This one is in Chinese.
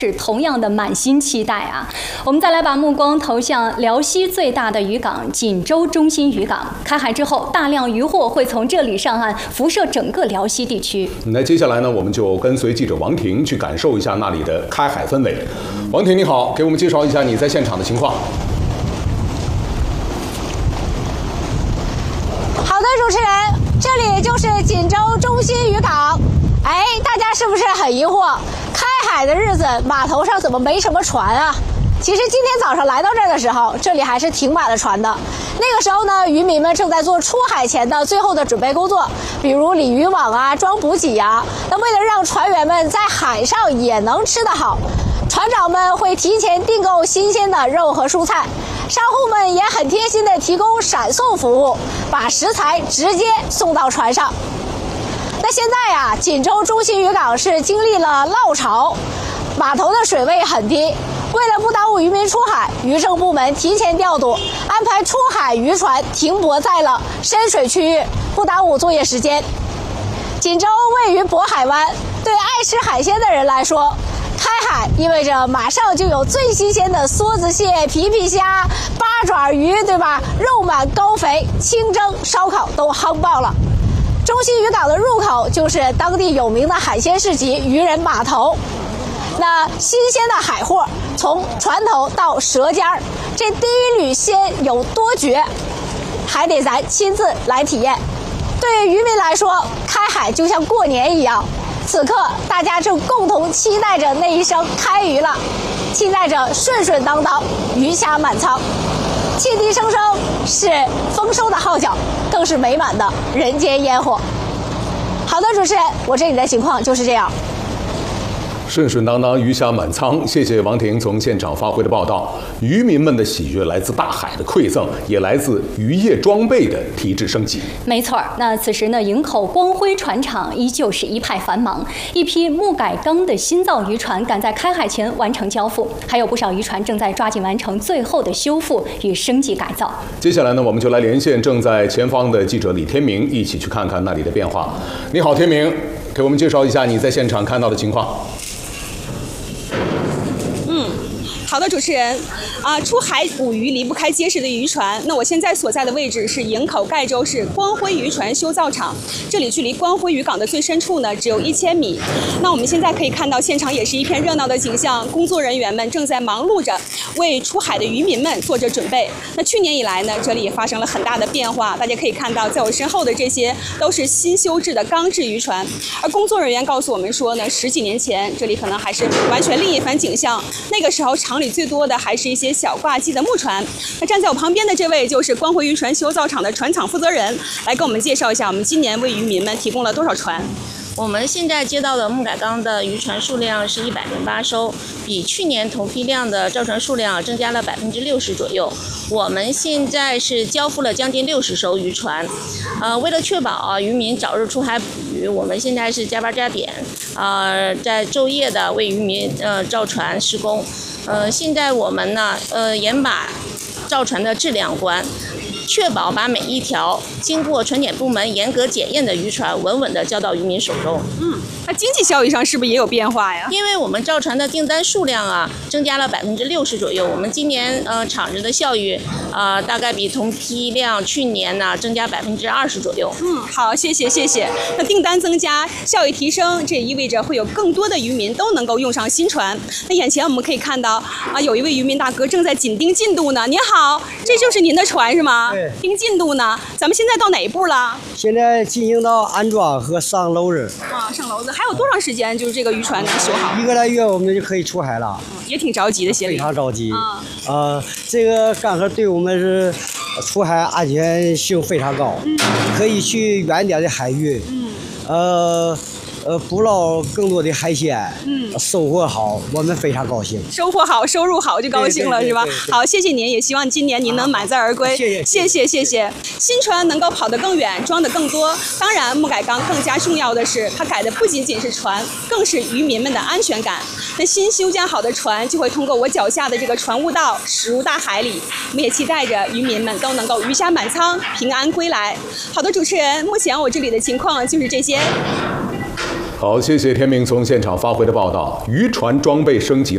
是同样的满心期待啊！我们再来把目光投向辽西最大的渔港锦州中心渔港。开海之后，大量渔获会从这里上岸，辐射整个辽西地区。 那接下来呢，我们就跟随记者王婷去感受一下那里的开海氛围。王婷你好，给我们介绍一下你在现场的情况。 好的，主持人，这里就是锦州中心渔港。哎，大家是不是很疑惑？开海的日子，码头上怎么没什么船啊？其实今天早上来到这儿的时候，这里还是停满了船的。那个时候呢，渔民们正在做出海前的最后的准备工作，比如理渔网啊、装补给啊。那为了让船员们在海上也能吃得好，船长们会提前订购新鲜的肉和蔬菜，商户们也很贴心地提供闪送服务，把食材直接送到船上。那现在呀，锦州中心渔港是经历了涝潮，码头的水位很低。为了不耽误渔民出海，渔政部门提前调度，安排出海渔船停泊在了深水区域，不耽误作业时间。锦州位于渤海湾，对爱吃海鲜的人来说，开海意味着马上就有最新鲜的梭子蟹、皮皮虾、八爪鱼，对吧？肉满高肥，清蒸、烧烤都夯爆了。中心渔港的入口就是当地有名的海鲜市集渔人码头。那新鲜的海货从船头到舌尖儿，这第一缕鲜有多绝，还得咱亲自来体验。对于渔民来说，开海就像过年一样，此刻大家正共同期待着那一声开渔了，期待着顺顺当当，鱼虾满仓。汽笛声声是丰收的号角，更是美满的人间烟火。好的，主持人，我这里的情况就是这样。 顺顺当当，鱼虾满仓。谢谢王婷从现场发回的报道。渔民们的喜悦来自大海的馈赠，也来自渔业装备的提质升级。 没错，那此时呢，营口光辉船厂依旧是一派繁忙，一批木改钢的新造渔船赶在开海前完成交付，还有不少渔船正在抓紧完成最后的修复与升级改造。 接下来呢，我们就来连线正在前方的记者李天明，一起去看看那里的变化。你好，天明，给我们介绍一下你在现场看到的情况。 好的，主持人，出海捕鱼离不开结实的渔船。那我现在所在的位置是营口盖州市光辉渔船修造厂，这里距离光辉渔港的最深处呢只有1000米。那我们现在可以看到，现场也是一片热闹的景象，工作人员们正在忙碌着为出海的渔民们做着准备。那去年以来呢，这里也发生了很大的变化，大家可以看到，在我身后的这些都是新修制的钢制渔船，而工作人员告诉我们说呢，10几年前这里可能还是完全另一番景象，那个时候厂里最多的还是一些小挂机的木船。那站在我旁边的这位就是光辉渔船修造厂的船厂负责人，来跟我们介绍一下我们今年为渔民们提供了多少船。 我们现在接到的木改钢的渔船数量是108艘，比去年同批量的造船数量增加了60%左右。我们现在是交付了将近60艘渔船，为了确保渔民早日出海捕鱼，我们现在是加班加点，在昼夜的为渔民造船施工。现在我们呢，严把造船的质量关，确保把每一条经过船检部门严格检验的渔船稳稳地交到渔民手中。 那经济效益上是不是也有变化呀？ 因为我们造船的订单数量增加了60%左右，我们今年厂子的效益大概比同批量去年呢增加20%左右。 好，谢谢。那订单增加，效益提升，这也意味着会有更多的渔民都能够用上新船。那眼前我们可以看到有一位渔民大哥正在紧盯进度呢。您好，这就是您的船是吗？ 对。 盯进度呢？咱们现在到哪一步了？ 现在进行到安装和上楼子。 上楼子还有多长时间？就是这个渔船能修好？ 1个来月我们就可以出海了。 也挺着急的，心里。 非常着急。这个干河对我们是出海安全性非常高，可以去远点的海域。捕捞更多的海鲜，收获好，我们非常高兴。 收获好，收入好就高兴了，是吧？好，谢谢您，也希望今年您能满载而归。谢谢。新船能够跑得更远，装得更多。当然，木改钢更加重要的是，它改的不仅仅是船，更是渔民们的安全感。那新修建好的船就会通过我脚下的这个船坞道驶入大海里。我们也期待着渔民们都能够鱼虾满仓，平安归来。好的，主持人，目前我这里的情况就是这些。 好，谢谢天明从现场发回的报道。渔船装备升级。